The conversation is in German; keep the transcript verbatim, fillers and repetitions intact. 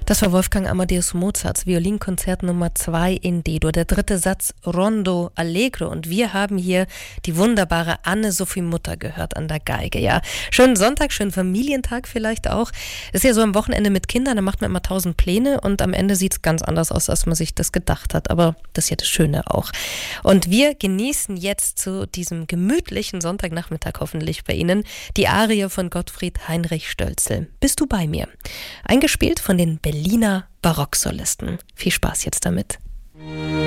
Das war Wolfgang Amadeus Mozarts Violinkonzert Nummer zwei in D-Dur, der dritte Satz Rondo Allegro. Und wir haben hier die wunderbare Anne-Sophie Mutter gehört an der Geige. Ja, schönen Sonntag, schönen Familientag vielleicht auch. Ist ja so am Wochenende mit Kindern, da macht man immer tausend Pläne und am Ende sieht es ganz anders aus, als man sich das gedacht hat. Aber das ist ja das Schöne auch. Und wir genießen jetzt zu diesem gemütlichen Sonntagnachmittag hoffentlich bei Ihnen die Arie von Gottfried Heinrich Stölzl. Bist du bei mir? Eingespielt von den Berliner Barocksolisten. Viel Spaß jetzt damit.